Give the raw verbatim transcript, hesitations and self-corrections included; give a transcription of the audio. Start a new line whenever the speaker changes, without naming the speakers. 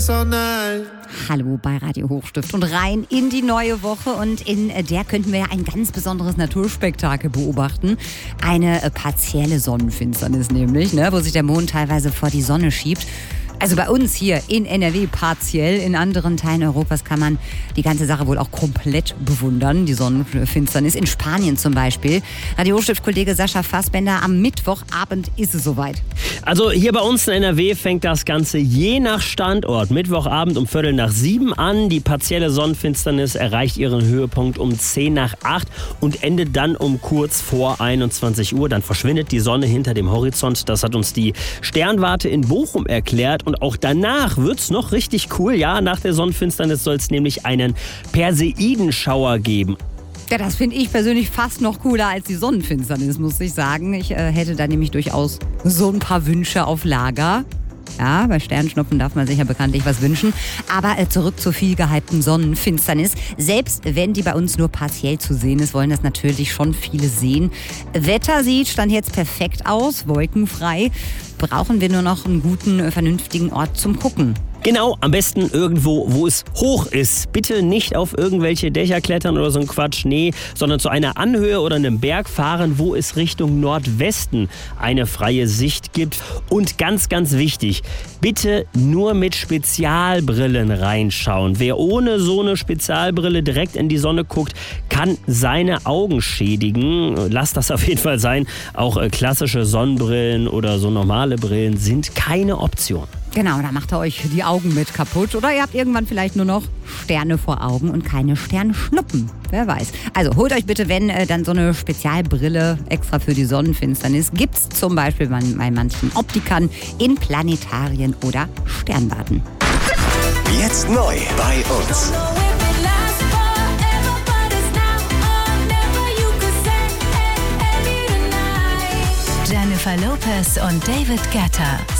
Hallo bei Radio Hochstift und rein in die neue Woche, und in der könnten wir ja ein ganz besonderes Naturspektakel beobachten. Eine partielle Sonnenfinsternis nämlich, ne, wo sich der Mond teilweise vor die Sonne schiebt. Also bei uns hier in N R W partiell, in anderen Teilen Europas kann man die ganze Sache wohl auch komplett bewundern, die Sonnenfinsternis. In Spanien zum Beispiel. Radio Hochstift-Kollege Sascha Fassbender, am Mittwochabend ist es soweit.
Also hier bei uns in N R W fängt das Ganze je nach Standort Mittwochabend um Viertel nach sieben an. Die partielle Sonnenfinsternis erreicht ihren Höhepunkt um zehn nach acht und endet dann um kurz vor einundzwanzig Uhr. Dann verschwindet die Sonne hinter dem Horizont. Das hat uns die Sternwarte in Bochum erklärt. Und auch danach wird's noch richtig cool. Ja, nach der Sonnenfinsternis soll es nämlich einen Perseidenschauer geben.
Ja, das finde ich persönlich fast noch cooler als die Sonnenfinsternis, muss ich sagen. Ich äh, hätte da nämlich durchaus so ein paar Wünsche auf Lager. Ja, bei Sternschnuppen darf man sich ja bekanntlich was wünschen. Aber äh, zurück zur viel gehypten Sonnenfinsternis. Selbst wenn die bei uns nur partiell zu sehen ist, wollen das natürlich schon viele sehen. Wetter sieht stand jetzt perfekt aus, wolkenfrei. Brauchen wir nur noch einen guten, vernünftigen Ort zum Gucken.
Genau, am besten irgendwo, wo es hoch ist. Bitte nicht auf irgendwelche Dächer klettern oder so ein Quatsch, nee, sondern zu einer Anhöhe oder einem Berg fahren, wo es Richtung Nordwesten eine freie Sicht gibt. Und ganz, ganz wichtig, bitte nur mit Spezialbrillen reinschauen. Wer ohne so eine Spezialbrille direkt in die Sonne guckt, kann seine Augen schädigen. Lasst das auf jeden Fall sein. Auch äh, klassische Sonnenbrillen oder so normale Brillen sind keine Option.
Genau, da macht ihr euch die Augen mit kaputt. Oder ihr habt irgendwann vielleicht nur noch Sterne vor Augen und keine Sternschnuppen. Wer weiß. Also holt euch bitte, wenn, äh, dann so eine Spezialbrille extra für die Sonnenfinsternis. Gibt's zum Beispiel bei, bei manchen Optikern, in Planetarien oder Sternwarten.
Jetzt neu bei uns.
Jennifer Lopez und David Guetta.